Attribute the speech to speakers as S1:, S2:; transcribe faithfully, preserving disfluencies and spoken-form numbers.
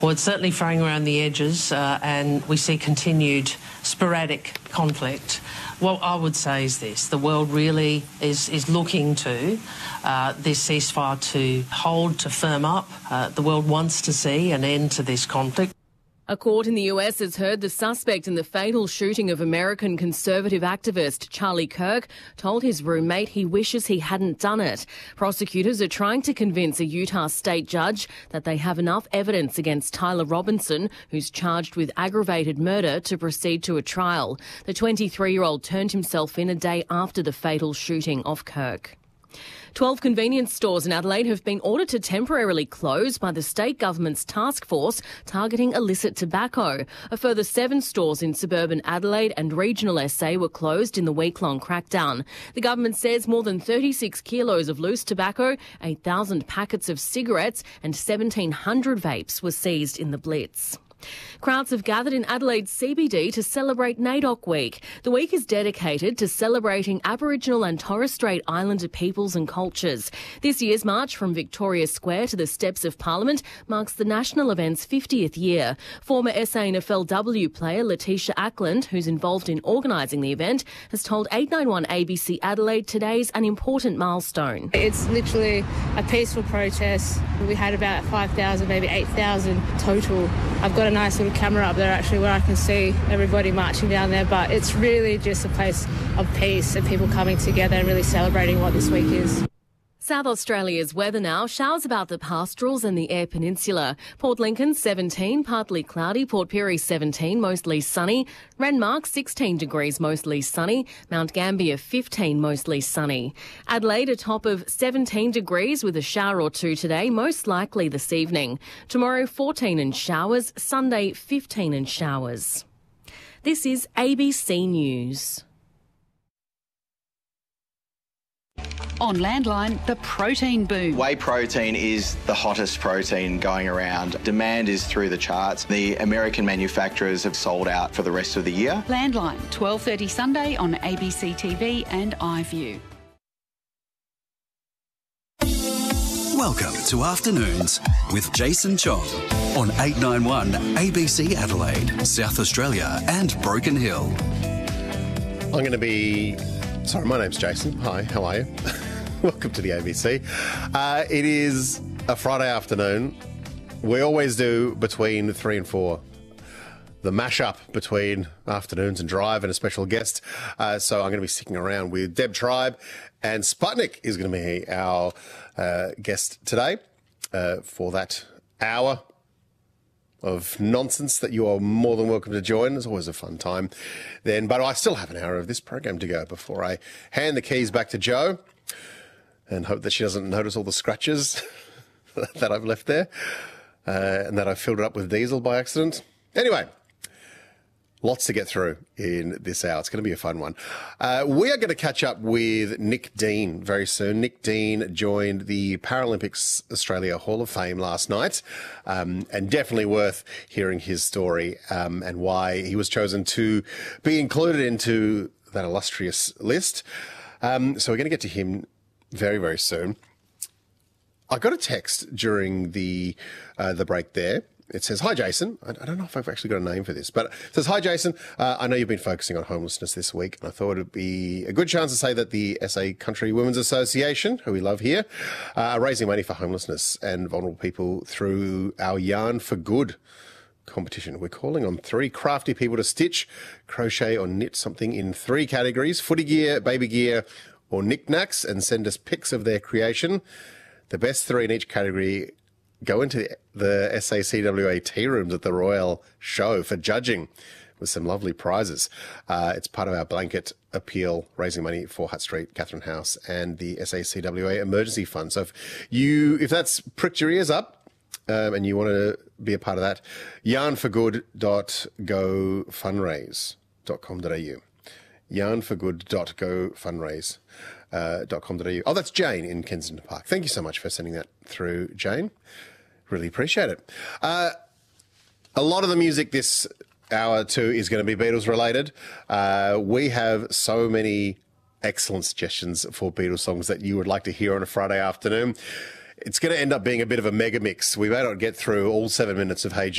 S1: Well, it's certainly fraying around the edges uh, and we see continued sporadic conflict. What I would say is this: the world really is, is looking to uh, this ceasefire to hold, to firm up. Uh, the world wants to see an end to this conflict.
S2: A court in the U S has heard the suspect in the fatal shooting of American conservative activist Charlie Kirk told his roommate he wishes he hadn't done it. Prosecutors are trying to convince a Utah state judge that they have enough evidence against Tyler Robinson, who's charged with aggravated murder, to proceed to a trial. The twenty-three-year-old turned himself in a day after the fatal shooting of Kirk. Twelve convenience stores in Adelaide have been ordered to temporarily close by the state government's task force targeting illicit tobacco. A further seven stores in suburban Adelaide and regional S A were closed in the week-long crackdown. The government says more than thirty-six kilos of loose tobacco, eight thousand packets of cigarettes and seventeen hundred vapes were seized in the blitz. Crowds have gathered in Adelaide's C B D to celebrate NAIDOC Week. The week is dedicated to celebrating Aboriginal and Torres Strait Islander peoples and cultures. This year's march from Victoria Square to the steps of Parliament marks the national event's fiftieth year. Former S A N F L W player Letitia Ackland, who's involved in organising the event, has told eight nine one A B C Adelaide today's an important milestone.
S3: It's literally a peaceful protest. We had about five thousand, maybe eight thousand total. I've got a nice little camera up there actually where I can see everybody marching down there, but it's really just a place of peace and people coming together and really celebrating what this week is.
S2: South Australia's weather now. Showers about the pastorals and the Eyre Peninsula. Port Lincoln seventeen, partly cloudy. Port Pirie seventeen, mostly sunny. Renmark sixteen degrees, mostly sunny. Mount Gambier fifteen, mostly sunny. Adelaide a top of seventeen degrees with a shower or two today, most likely this evening. Tomorrow fourteen and showers. Sunday fifteen and showers. This is A B C News.
S4: On Landline, the protein boom.
S5: Whey protein is the hottest protein going around. Demand is through the charts. The American manufacturers have sold out for the rest of the year.
S4: Landline, twelve thirty Sunday on A B C T V and iView.
S6: Welcome to Afternoons with Jason Chong on eight nine one A B C Adelaide, South Australia and Broken Hill.
S7: I'm going to be... Sorry, my name's Jason. Hi, how are you? Welcome to the A B C. Uh, it is a Friday afternoon. We always do between three and four. The mashup between Afternoons and Drive and a special guest. Uh, so I'm going to be sticking around with Deb Tribe, and Sputnik is going to be our uh, guest today uh, for that hour of nonsense that you are more than welcome to join. It's always a fun time then. But I still have an hour of this program to go before I hand the keys back to Jo and hope that she doesn't notice all the scratches that I've left there uh, and that I filled it up with diesel by accident. Anyway, lots to get through in this hour. It's going to be a fun one. Uh, we are going to catch up with Nick Dean very soon. Nick Dean joined the Paralympics Australia Hall of Fame last night, um, and definitely worth hearing his story um, and why he was chosen to be included into that illustrious list. Um, so we're going to get to him very, very soon. I got a text during the uh, the break there. It says, "Hi, Jason." I don't know if I've actually got a name for this, but it says, "Hi, Jason. Uh, I know you've been focusing on homelessness this week, and I thought it'd be a good chance to say that the S A Country Women's Association, who we love here, uh, are raising money for homelessness and vulnerable people through our Yarn for Good competition. We're calling on three crafty people to stitch, crochet or knit something in three categories: footy gear, baby gear, or knickknacks, and send us pics of their creation. The best three in each category go into the S A C W A tea rooms at the Royal Show for judging with some lovely prizes. Uh, it's part of our blanket appeal, raising money for Hutt Street, Catherine House, and the S A C W A Emergency Fund. So if you, if that's pricked your ears up um, and you want to be a part of that, yarn for good dot go fundraise dot com dot a u. yarn for good dot go fundraise dot com dot a u. Oh, that's Jane in Kensington Park. Thank you so much for sending that through, Jane. Really appreciate it. Uh, a lot of the music this hour too is going to be Beatles related. Uh, we have so many excellent suggestions for Beatles songs that you would like to hear on a Friday afternoon. It's going to end up being a bit of a mega mix. We may not get through all seven minutes of Hey